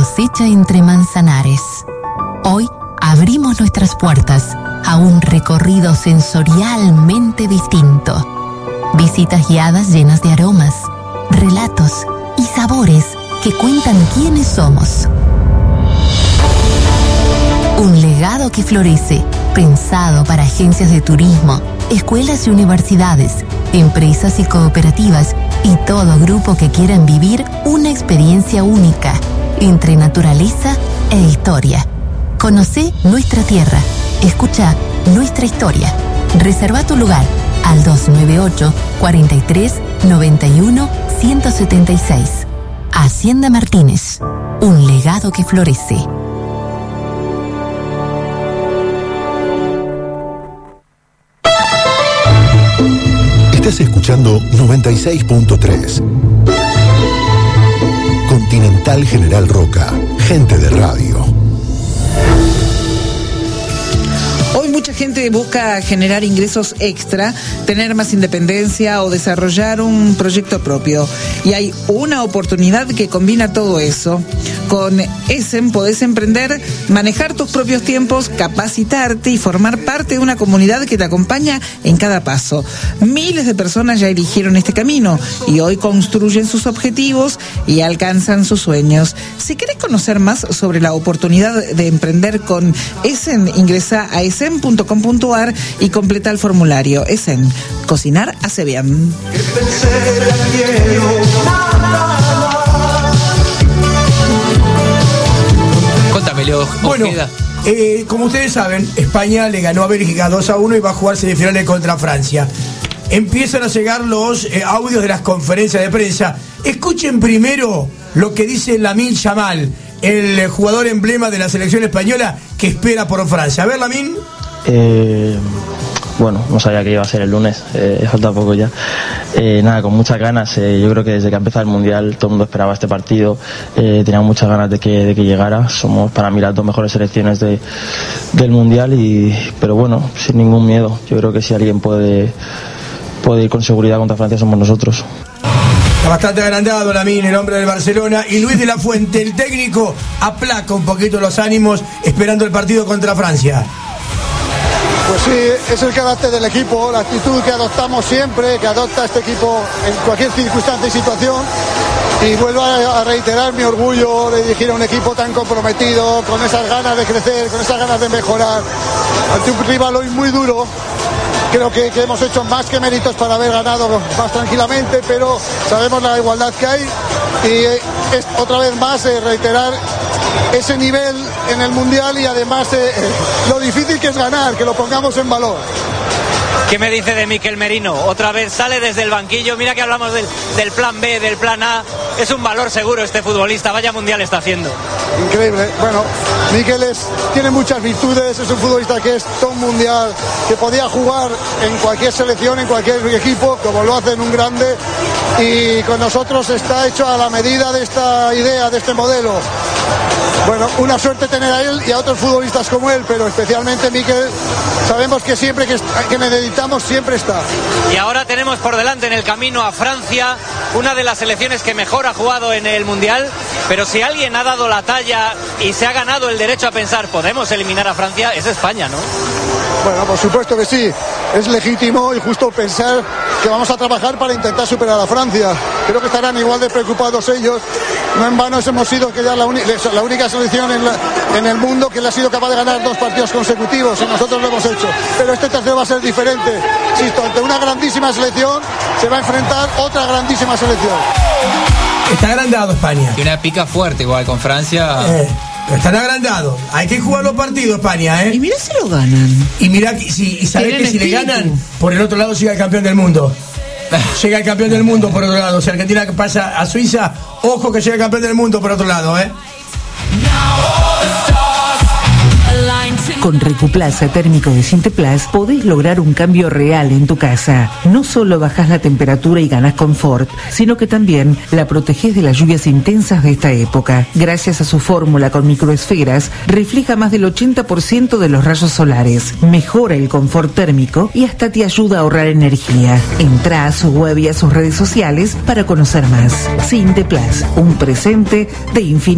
cosecha entre manzanares. Hoy abrimos nuestras puertas a un recorrido sensorialmente distinto. Visitas guiadas llenas de aromas, relatos y sabores que cuentan quiénes somos. Un legado que florece, pensado para agencias de turismo, escuelas y universidades, empresas y cooperativas y todo grupo que quieran vivir una experiencia única entre naturaleza e historia. Conocé nuestra tierra, escucha nuestra historia. Reserva tu lugar al 298 43 91 176. Hacienda Martínez, un legado que florece. Estás escuchando 96.3. Continental General Roca, gente de radio. Hoy mucha gente busca generar ingresos extra, tener más independencia o desarrollar un proyecto propio. Y hay una oportunidad que combina todo eso. Con Essen podés emprender, manejar tus propios tiempos, capacitarte y formar parte de una comunidad que te acompaña en cada paso. Miles de personas ya eligieron este camino y hoy construyen sus objetivos y alcanzan sus sueños. Si querés conocer más sobre la oportunidad de emprender con Essen, ingresa a essen.com.ar y completa el formulario. Essen, cocinar hace bien. Contámelo, bueno, como ustedes saben, España le ganó a Bélgica 2-1 y va a jugar semifinales contra Francia. Empiezan a llegar los audios de las conferencias de prensa. Escuchen primero lo que dice Lamine Yamal, el jugador emblema de la selección española que espera por Francia. A ver, Lamine. Bueno, no sabía que iba a ser el lunes, falta poco ya. Nada, con muchas ganas. Yo creo que desde que ha empezado el Mundial todo el mundo esperaba este partido. Tenía muchas ganas de que llegara. Somos para mí las dos mejores selecciones del Mundial, pero bueno, sin ningún miedo. Yo creo que si alguien puede ir con seguridad contra Francia somos nosotros. Está bastante agrandado Lamine, el hombre del Barcelona, y Luis de la Fuente, el técnico, aplaca un poquito los ánimos esperando el partido contra Francia. Pues sí, es el carácter del equipo, la actitud que adoptamos siempre, que adopta este equipo en cualquier circunstancia y situación. Y vuelvo a reiterar mi orgullo de dirigir a un equipo tan comprometido, con esas ganas de crecer, con esas ganas de mejorar, ante un rival hoy muy duro. Creo que hemos hecho más que méritos para haber ganado más tranquilamente, pero sabemos la igualdad que hay y es otra vez más reiterar ese nivel en el Mundial y además lo difícil que es ganar, que lo pongamos en valor. ¿Qué me dice de Mikel Merino? Otra vez sale desde el banquillo. Mira que hablamos del plan B, del plan A. Es un valor seguro este futbolista. Vaya Mundial está haciendo. Increíble. Bueno, Mikel tiene muchas virtudes. Es un futbolista que es todo un mundial, que podía jugar en cualquier selección, en cualquier equipo, como lo hace en un grande. Y con nosotros está hecho a la medida de esta idea, de este modelo. Bueno, una suerte tener a él y a otros futbolistas como él, pero especialmente Mikel, sabemos que siempre que necesitamos siempre está. Y ahora tenemos por delante en el camino a Francia, una de las selecciones que mejor ha jugado en el Mundial, pero si alguien ha dado la talla y se ha ganado el derecho a pensar podemos eliminar a Francia, es España, ¿no? Bueno, por supuesto que sí, es legítimo y justo pensar que vamos a trabajar para intentar superar a Francia. Creo que estarán igual de preocupados ellos. No en vano hemos sido que ya la única selección en el mundo que le ha sido capaz de ganar 2 partidos consecutivos y nosotros lo hemos hecho. Pero este tercero va a ser diferente. Insisto, ante una grandísima selección se va a enfrentar otra grandísima selección. Está agrandado España. Y una pica fuerte igual con Francia. Pero están agrandados. Hay que jugar los partidos, España, Y mira si lo ganan. Y mira y sabes que si le ganan, por el otro lado llega el campeón del mundo. Llega el campeón del mundo por otro lado. Si Argentina pasa a Suiza, ojo que llega el campeón del mundo por otro lado, Con Recuplaza térmico de Sinteplas podés lograr un cambio real en tu casa. No solo bajás la temperatura y ganás confort, sino que también la protegés de las lluvias intensas de esta época. Gracias a su fórmula con microesferas, refleja más del 80% de los rayos solares, mejora el confort térmico y hasta te ayuda a ahorrar energía. Entrá a su web y a sus redes sociales para conocer más. Sinteplas, un presente de infinito.